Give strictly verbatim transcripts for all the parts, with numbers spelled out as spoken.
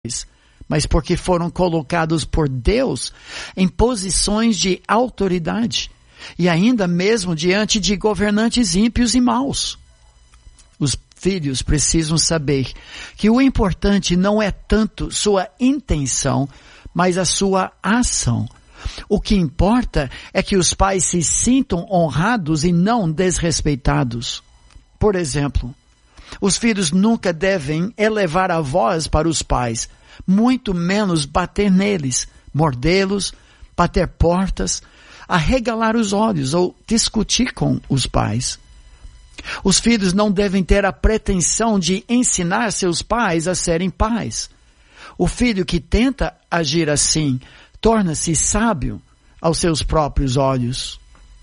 mas porque foram colocados por Deus em posições de autoridade e ainda mesmo diante de governantes ímpios e maus. Os filhos precisam saber que o importante não é tanto sua intenção, mas a sua ação. O que importa é que os pais se sintam honrados e não desrespeitados. Por exemplo, os filhos nunca devem elevar a voz para os pais, muito menos bater neles, mordê-los, bater portas, arregalar os olhos ou discutir com os pais. Os filhos não devem ter a pretensão de ensinar seus pais a serem pais. O filho que tenta agir assim torna-se sábio aos seus próprios olhos.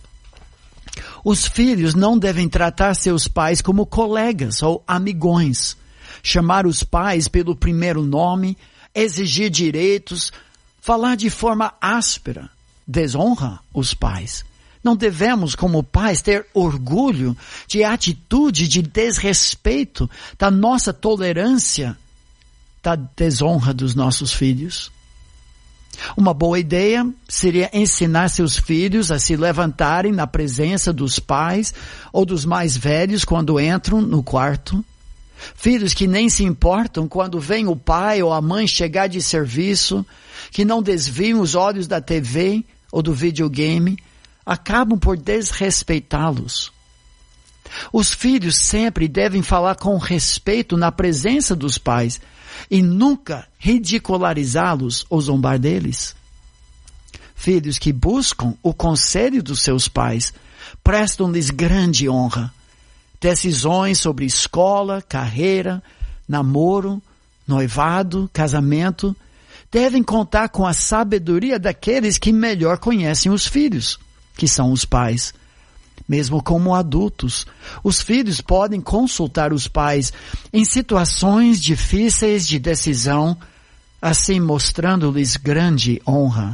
Os filhos não devem tratar seus pais como colegas ou amigões, chamar os pais pelo primeiro nome, exigir direitos, falar de forma áspera, desonra os pais. Não devemos, como pais, ter orgulho de atitude de desrespeito da nossa tolerância, da desonra dos nossos filhos. Uma boa ideia seria ensinar seus filhos a se levantarem na presença dos pais ou dos mais velhos quando entram no quarto. Filhos que nem se importam quando vem o pai ou a mãe chegar de serviço, que não desviam os olhos da T V ou do videogame, acabam por desrespeitá-los. Os filhos sempre devem falar com respeito na presença dos pais e nunca ridicularizá-los ou zombar deles. Filhos que buscam o conselho dos seus pais prestam-lhes grande honra. Decisões sobre escola, carreira, namoro, noivado, casamento devem contar com a sabedoria daqueles que melhor conhecem os filhos, que são os pais. Mesmo como adultos, os filhos podem consultar os pais em situações difíceis de decisão, assim mostrando-lhes grande honra.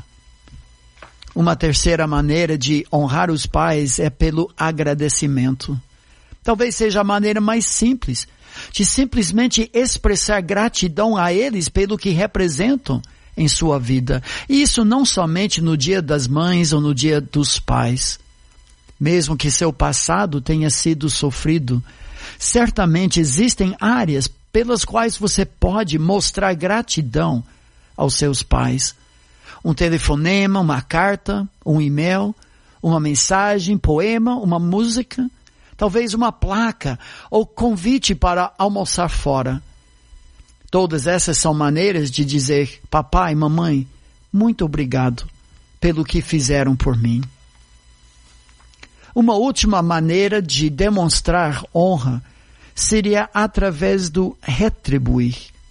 Uma terceira maneira de honrar os pais é pelo agradecimento. Talvez seja a maneira mais simples de simplesmente expressar gratidão a eles pelo que representam em sua vida. E isso não somente no dia das mães ou no dia dos pais. Mesmo que seu passado tenha sido sofrido, certamente existem áreas pelas quais você pode mostrar gratidão aos seus pais. Um telefonema, uma carta, um e-mail, uma mensagem, poema, uma música, talvez uma placa ou convite para almoçar fora. Todas essas são maneiras de dizer, papai, mamãe, muito obrigado pelo que fizeram por mim. Uma última maneira de demonstrar honra seria através do retribuir.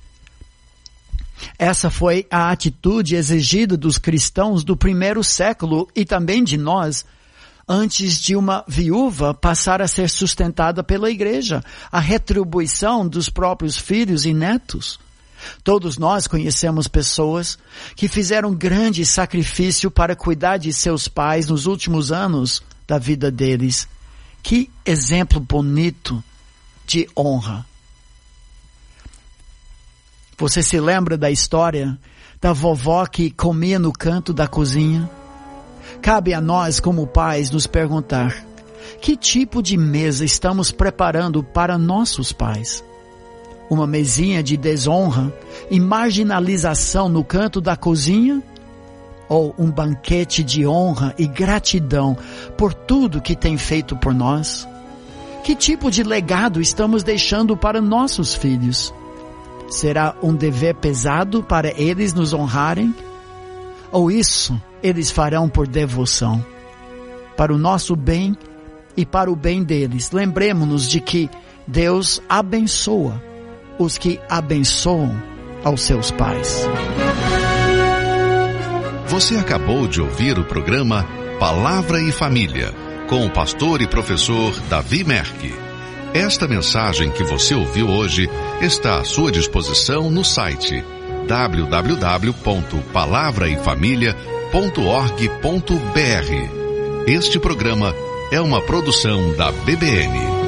Essa foi a atitude exigida dos cristãos do primeiro século e também de nós, antes de uma viúva passar a ser sustentada pela igreja, a retribuição dos próprios filhos e netos. Todos nós conhecemos pessoas que fizeram grande sacrifício para cuidar de seus pais nos últimos anos da vida deles. Que exemplo bonito de honra. Você se lembra da história da vovó que comia no canto da cozinha? Cabe a nós, como pais, nos perguntar: que tipo de mesa estamos preparando para nossos pais? Uma mesinha de desonra e marginalização no canto da cozinha? Ou um banquete de honra e gratidão por tudo que tem feito por nós? Que tipo de legado estamos deixando para nossos filhos? Será um dever pesado para eles nos honrarem? Ou isso eles farão por devoção? Para o nosso bem e para o bem deles, lembremos-nos de que Deus abençoa os que abençoam aos seus pais. Você acabou de ouvir o programa Palavra e Família, com o pastor e professor Davi Merck. Esta mensagem que você ouviu hoje está à sua disposição no site w w w ponto palavra e família ponto org ponto b r. Este programa é uma produção da B B N.